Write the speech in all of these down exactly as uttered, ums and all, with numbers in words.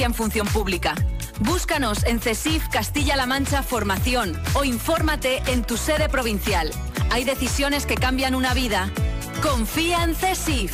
En función pública. Búscanos en CESIF Castilla-La Mancha Formación o infórmate en tu sede provincial. Hay decisiones que cambian una vida. Confía en CESIF.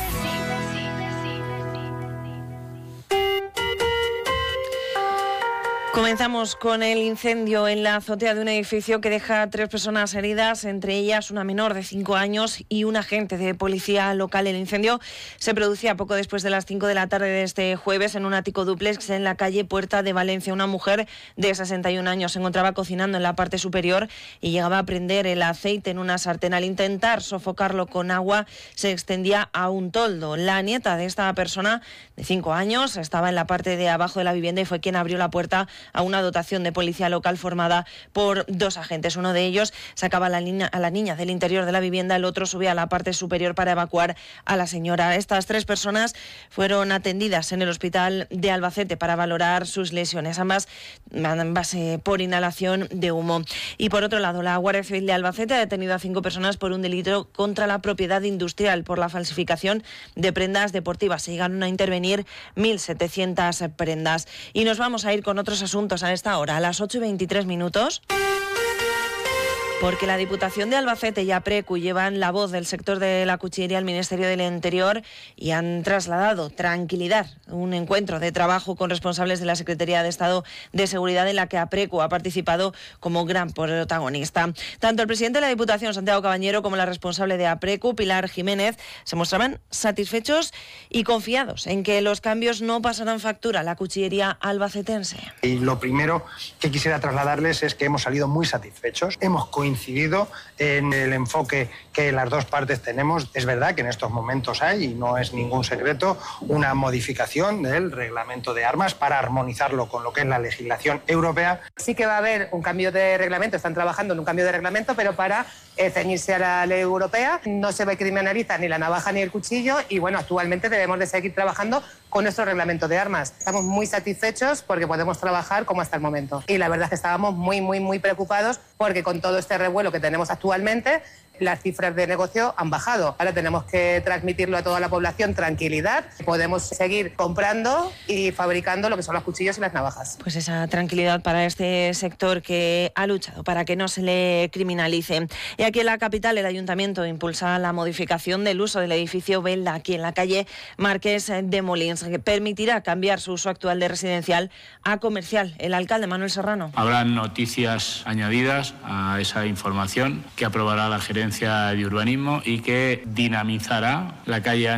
Comenzamos con el incendio en la azotea de un edificio que deja a tres personas heridas, entre ellas una menor de cinco años y un agente de policía local. El incendio se producía poco después de las cinco de la tarde de este jueves en un ático dúplex en la calle Puerta de Valencia. Una mujer de sesenta y un años se encontraba cocinando en la parte superior y llegaba a prender el aceite en una sartén. Al intentar sofocarlo con agua, se extendía a un toldo. La nieta de esta persona, de cinco años, estaba en la parte de abajo de la vivienda y fue quien abrió la puerta a una dotación de policía local formada por dos agentes. Uno de ellos sacaba a la, niña, a la niña del interior de la vivienda, el otro subía a la parte superior para evacuar a la señora. Estas tres personas fueron atendidas en el hospital de Albacete para valorar sus lesiones, ambas, ambas eh, por inhalación de humo. Y por otro lado, la Guardia Civil de Albacete ha detenido a cinco personas por un delito contra la propiedad industrial por la falsificación de prendas deportivas. Se llegaron a intervenir mil setecientas prendas. Y nos vamos a ir con otros asuntos a esta hora, a las ocho y veintitrés minutos. Porque la Diputación de Albacete y APRECU llevan la voz del sector de la cuchillería al Ministerio del Interior y han trasladado tranquilidad, un encuentro de trabajo con responsables de la Secretaría de Estado de Seguridad en la que APRECU ha participado como gran protagonista. Tanto el presidente de la Diputación, Santiago Cabañero, como la responsable de APRECU, Pilar Jiménez, se mostraban satisfechos y confiados en que los cambios no pasarán factura a la cuchillería albacetense. Y lo primero que quisiera trasladarles es que hemos salido muy satisfechos, hemos coincidido coincidido en el enfoque que las dos partes tenemos. Es verdad que en estos momentos hay, y no es ningún secreto, una modificación del reglamento de armas para armonizarlo con lo que es la legislación europea. Sí que va a haber un cambio de reglamento, están trabajando en un cambio de reglamento, pero para eh, ceñirse a la ley europea. No se criminaliza ni la navaja ni el cuchillo y bueno, actualmente debemos de seguir trabajando con nuestro reglamento de armas. Estamos muy satisfechos porque podemos trabajar como hasta el momento. Y la verdad es que estábamos muy, muy, muy preocupados porque con todo este revuelo que tenemos actualmente, las cifras de negocio han bajado. Ahora tenemos que transmitirlo a toda la población, tranquilidad. Podemos seguir comprando y fabricando lo que son los cuchillos y las navajas. Pues esa tranquilidad para este sector que ha luchado para que no se le criminalice. Y aquí en la capital el Ayuntamiento impulsa la modificación del uso del edificio Belda, aquí en la calle Marqués de Molins, que permitirá cambiar su uso actual de residencial a comercial. El alcalde Manuel Serrano. Habrá noticias añadidas a esa información que aprobará la gerencia de urbanismo y que dinamizará la calle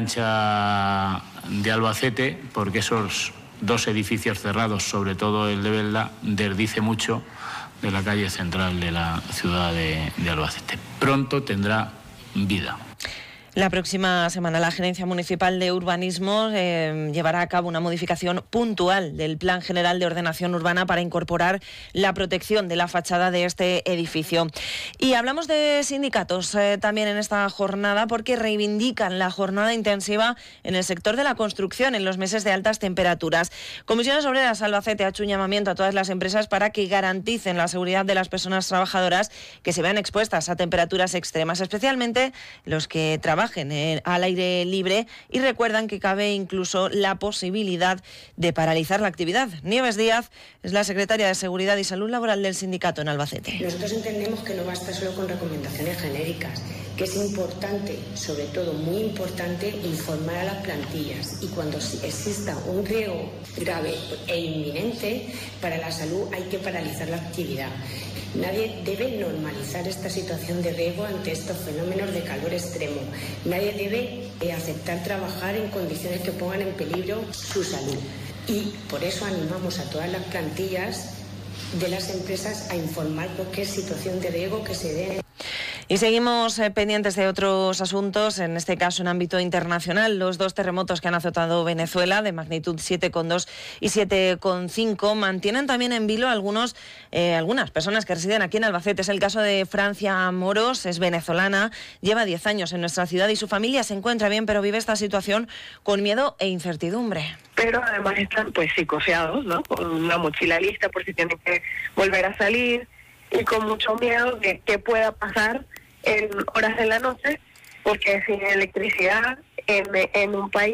ancha de Albacete, porque esos dos edificios cerrados, sobre todo el de Belda, desdice mucho de la calle central de la ciudad de, de Albacete. Pronto tendrá vida. La próxima semana la Gerencia Municipal de Urbanismo eh, llevará a cabo una modificación puntual del Plan General de Ordenación Urbana para incorporar la protección de la fachada de este edificio. Y hablamos de sindicatos eh, también en esta jornada porque reivindican la jornada intensiva en el sector de la construcción en los meses de altas temperaturas. Comisiones Obreras Albacete ha hecho un llamamiento a todas las empresas para que garanticen la seguridad de las personas trabajadoras que se vean expuestas a temperaturas extremas, especialmente los que trabajan En, al aire libre, y recuerdan que cabe incluso la posibilidad de paralizar la actividad. Nieves Díaz es la secretaria de Seguridad y Salud Laboral del sindicato en Albacete. Nosotros entendemos que no basta solo con recomendaciones genéricas, que es importante, sobre todo muy importante, informar a las plantillas y cuando exista un riesgo grave e inminente para la salud hay que paralizar la actividad. Nadie debe normalizar esta situación de riesgo ante estos fenómenos de calor extremo. Nadie debe eh, aceptar trabajar en condiciones que pongan en peligro su salud. Y por eso animamos a todas las plantillas de las empresas a informar cualquier situación de riesgo que se dé. Y seguimos eh, pendientes de otros asuntos, en este caso en ámbito internacional. Los dos terremotos que han azotado Venezuela, de magnitud siete coma dos y siete coma cinco, mantienen también en vilo algunos, eh, algunas personas que residen aquí en Albacete. Es el caso de Francia Moros, es venezolana, lleva diez años en nuestra ciudad y su familia se encuentra bien, pero vive esta situación con miedo e incertidumbre. Pero además están pues psicoseados, ¿no? Con una mochila lista por si tienen que volver a salir y con mucho miedo de qué pueda pasar en horas de la noche, porque sin electricidad en, en un país